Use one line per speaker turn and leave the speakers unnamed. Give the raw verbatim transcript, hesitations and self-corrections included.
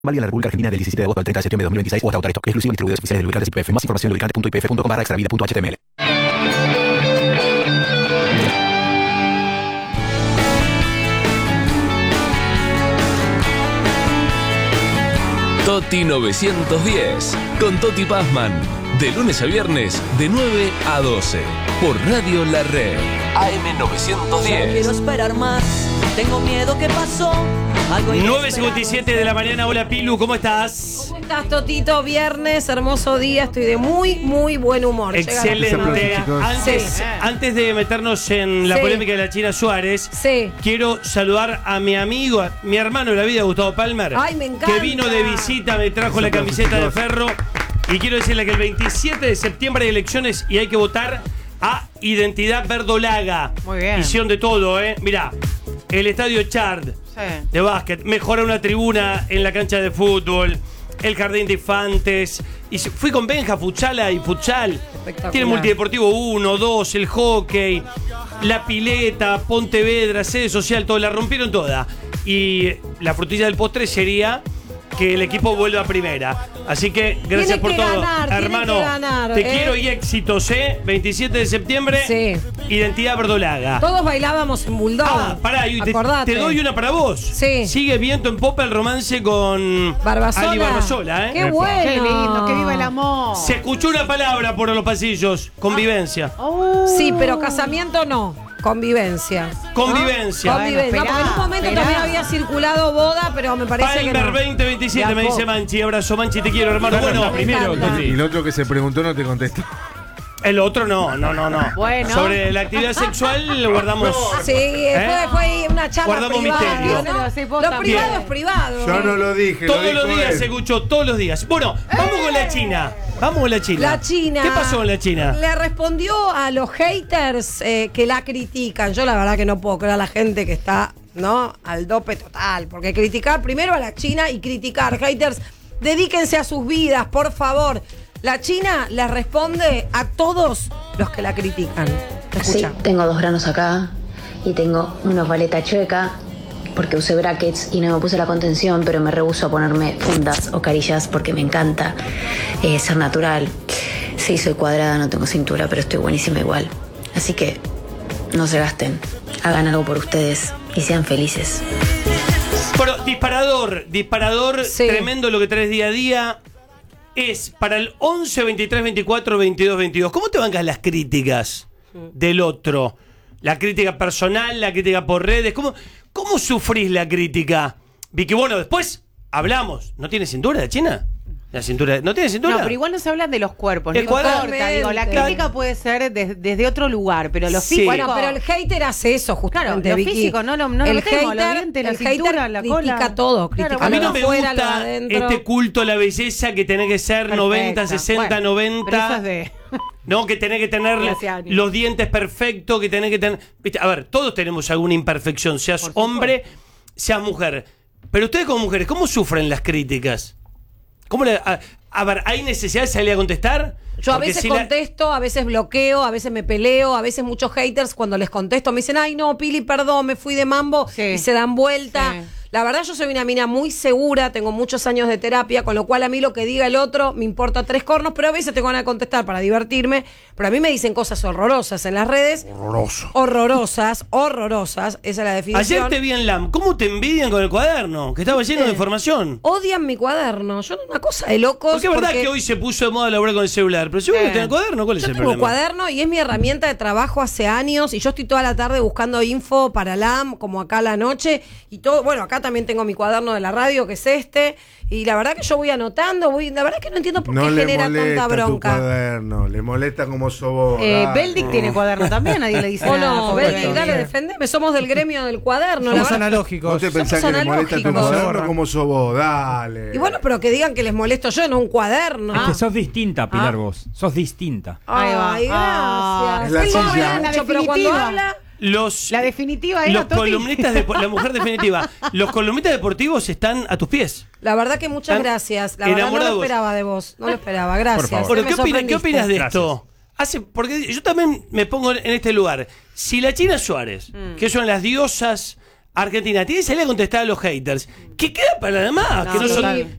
Válida en la República Argentina del diecisiete de agosto al treinta de septiembre de dos mil veintiséis o hasta agotar esto. Exclusivo en distribuidores oficiales de lubricantes Y P F. Más información en lubricante punto I P F punto com barra extravida punto H T M L.
Toti novecientos diez, con Toti Pazman, de lunes a viernes, de nueve a doce, por Radio La Red, A M novecientos diez.
No quiero esperar más, tengo miedo que pasó.
nueve cincuenta y siete de la mañana, hola Pilu, ¿cómo estás?
¿Cómo estás, Totito? Viernes, hermoso día, estoy de muy, muy buen humor.
Excelente. Antes,
sí.
antes de meternos en la
sí.
polémica de la China Suárez,
sí.
quiero saludar a mi amigo, a mi hermano de la vida, Gustavo Palmer.
Ay, me encanta.
Que vino de visita, me trajo la camiseta de Ferro. Y quiero decirle que el veintisiete de septiembre hay elecciones y hay que votar a Identidad Verdolaga.
Muy bien.
Hicieron de todo, ¿eh? Mirá, el estadio Chard
Sí.
de básquet, mejora una tribuna en la cancha de fútbol, el jardín de infantes. Y fui con Benja, Futsala y Futsal. Tiene multideportivo uno, dos, el hockey, la pileta, Pontevedra, sede social, todo, la rompieron toda. Y la frutilla del postre sería que el equipo vuelva a primera. Así que gracias
Tiene
por
que
todo,
ganar,
hermano.
tiene que ganar,
te
¿eh?
quiero y éxitos, ¿eh? veintisiete de septiembre,
Sí.
Identidad Verdolaga.
Todos bailábamos en Bulldog.
Ah, pará, y te,
Acordate.
te doy una para vos.
Sí.
Sigue viento en popa el romance con
Barbasola.
Ali Barbasola, ¿eh?
Qué bueno.
Qué lindo, que viva el amor.
Se escuchó una palabra por los pasillos, convivencia.
Oh.
Sí, pero casamiento no. Convivencia.
Convivencia.
¿No? Convivencia.
Bueno,
No, porque en un
esperá,
momento
esperá.
también había circulado boda, pero me parece que
Palmer
no.
veinte veintisiete,
De a
me dice
poco.
Manchi. Abrazo, Manchi, te quiero, hermano. Bueno,
primero,
Y el otro que se preguntó no te contestó.
el otro no, no, no, no.
Bueno.
Sobre la actividad sexual lo guardamos.
Sí, fue, fue una charla
Guardamos
privada.
misterio.
¿no?
Sí, vos
Lo
también.
privado es privado.
Yo no lo dije.
Todos
lo
los
dijo
días
él.
se escuchó, todos los días. Bueno, vamos con la China. Vamos con la China.
La China.
¿Qué pasó con la China?
Le respondió a los haters eh, que la critican. Yo la verdad que no puedo creer a la gente que está, ¿no? Al dope total. Porque criticar primero a la China y criticar haters, dedíquense a sus vidas, por favor. La China les responde a todos los que la critican.
Sí,
Escucha.
tengo dos granos acá y tengo una paleta chueca porque usé brackets y no me puse la contención, pero me rehúso a ponerme fundas o carillas porque me encanta eh, ser natural. Sí, soy cuadrada, no tengo cintura, pero estoy buenísima igual. Así que no se gasten, hagan algo por ustedes y sean felices.
Bueno, disparador, disparador
Sí.
tremendo lo que traes día a día. Es para el once, veintitrés, veinticuatro, veintidós, veintidós. ¿Cómo te bancas las críticas del otro? La crítica personal, la crítica por redes. ¿Cómo, cómo sufrís la crítica? Vicky, bueno, después hablamos. ¿No tiene cintura de China? La cintura, ¿no tiene cintura?
No, pero igual no se hablan de los cuerpos.
El
No
cuadrado.
importa, digo, la
Claro.
crítica puede ser des- desde otro lugar, pero lo
Sí.
físico.
Bueno, pero el hater hace eso justamente,
Claro, lo
Vicky.
físico no lo- no lo
el
metemos, los
hater,
dientes, la
el
cintura,
hater
la
critica
cola.
todo,
Claro,
critica
A mí
lo
no
de
me
afuera, lo de
gusta
adentro.
este culto a la belleza que tenés que ser
Perfecta.
noventa, sesenta,
Bueno,
noventa.
pero eso es de...
No, que tenés que tener
Gracias, Ani.
los dientes perfectos, que tenés que tener... ¿Viste? A ver, todos tenemos alguna imperfección, seas
Por
hombre, seas mujer. Pero ustedes como mujeres, ¿cómo sufren las críticas? ¿Cómo le, a, a ver, ¿hay necesidad de salir a contestar?
Yo a
Porque
veces
si la-
contesto, a veces bloqueo, a veces me peleo, a veces muchos haters cuando les contesto me dicen, ay no, Pili, perdón, me fui de mambo
Sí.
y se dan vuelta.
Sí.
La verdad yo soy una mina muy segura, tengo muchos años de terapia, con lo cual a mí lo que diga el otro me importa tres cornos, pero a veces tengo ganas de contestar para divertirme, pero a mí me dicen cosas horrorosas en las redes.
Horroroso.
Horrorosas, horrorosas, esa es la definición.
Ayer te vi en L A M. ¿Cómo te envidian con el cuaderno? Que estaba lleno de
Eh.
información.
Odian mi cuaderno, yo no una cosa de locos.
Porque es verdad
porque-
que hoy se puso de moda laburar con el celular, pero si vos no
Eh.
tenés cuaderno, ¿cuál es
Yo
el
tengo un
problema?
cuaderno y es mi herramienta de trabajo hace años y yo estoy toda la tarde buscando info para L A M, como acá a la noche y todo. Bueno, acá también tengo mi cuaderno de la radio, que es este, y la verdad que yo voy anotando, voy, la verdad que no entiendo por
No
qué
le
genera
molesta
tanta
tu
bronca.
cuaderno, le molesta como sos vos.
Eh,
dale.
Beldic tiene cuaderno también, nadie le dice
O
nada.
no,
pobre
Beldic,
Beldic.
dale, defendeme, somos del gremio del cuaderno. la
Somos
verdad.
analógicos.
¿Vos te pensás
Somos
que le molesta tu
analógicos.
cuaderno como sos vos? Dale.
Y bueno, pero que digan que les molesto yo, no un cuaderno.
Es que sos distinta, Pilar,
Ah.
vos. Sos distinta.
Ahí va.
Ay,
Ah,
gracias.
es la
Él no
silla.
habla
La
mucho, pero cuando
definitiva.
habla...
Los,
La definitiva era
los
Toti.
columnistas de la mujer definitiva. Los columnistas deportivos están a tus pies.
La verdad que muchas
Están
gracias. La verdad no
enamorados.
lo esperaba de vos. No lo esperaba. Gracias.
favor.
Bueno,
Me
¿qué, opina- ¿qué
sorprendiste.
opinas de
Gracias.
esto? Hace, porque yo también me pongo en este lugar. Si la China Suárez,
Mm.
que son las diosas Argentina tiene que salir a contestar a los haters. ¿Qué queda para la demás?
No,
que no son,
total.